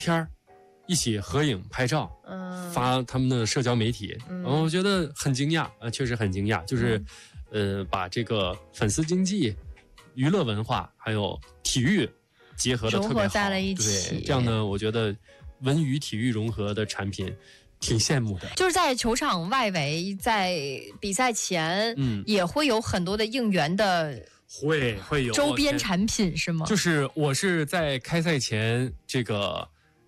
片儿，一起合影拍照，发他们的社交媒体，我觉得很惊讶啊，确实很惊讶，就是把这个粉丝经济、娱乐文化还有体育结合的特别好， 融合在了一起。 对，这样呢，我觉得文娱体育融合的产品挺羡慕的。 就是在球场外围，在比赛前，也会有很多的应援的。 会有周边产品是吗？ 就是我是在开赛前这个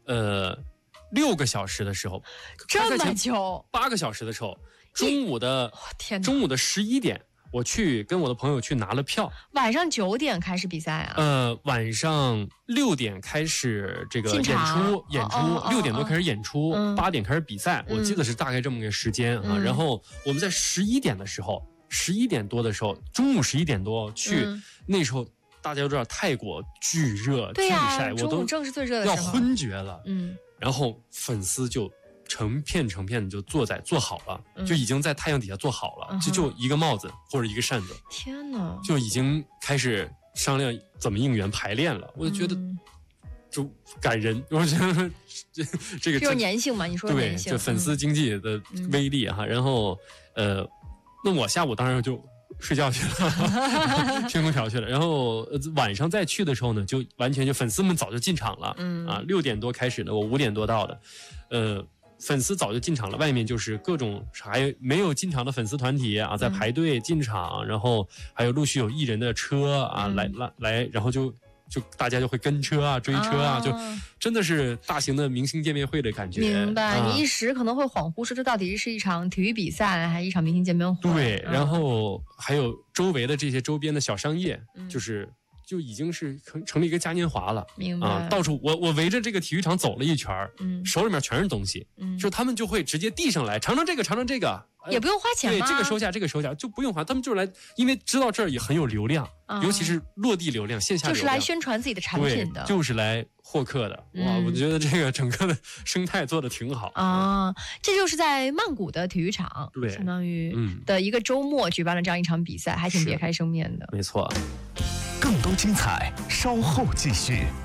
6个小时的时候， 这么久 8个小时的时候，中午的11点，我去跟我的朋友去拿了票。 晚上9点开始比赛啊？ 晚上6点开始这个演出，6点多开始演出，8点开始比赛，我记得是大概这么个时间啊。然后我们在11点的时候。11点多的时候，中午11点多去，那时候大家都知道泰国巨热、巨晒，我都正是最热的时候， 要昏厥了。然后粉丝就成片的就坐好了，就已经在太阳底下坐好了，就一个帽子或者一个扇子。 天哪！ 就已经开始商量怎么应援排练了。我就觉得就感人，我觉得这个就是粘性嘛，你说的粘性， 对，就粉丝经济的威力哈。然后那我下午当然就睡觉去了，吹空调去了。然后晚上再去的时候呢，就完全就粉丝们早就进场了，6点多开始的，我5点多到的，粉丝早就进场了，外面就是各种还没有进场的粉丝团体啊，在排队进场，然后还有陆续有艺人的车啊来，然后就大家就会跟车啊、追车啊，就真的是大型的明星见面会的感觉。 明白，你一时可能会恍惚，说这到底是一场体育比赛，还是一场明星见面会？ 对，然后还有周围的这些周边的小商业，就已经是成了一个嘉年华了。 明白到处我围着这个体育场走了一圈，手里面全是东西，就他们就会直接递上来，尝尝这个。 也不用花钱吗？ 对，这个收下就不用花，他们就是来，因为知道这儿也很有流量，尤其是落地流量、线下流量， 就是来宣传自己的产品的， 就是来获客的。哇，我觉得这个整个的生态做得挺好啊。这就是在曼谷的体育场， 对， 相当于的一个周末举办了这样一场比赛，还挺别开生面的。 没错， 更多精彩稍后继续。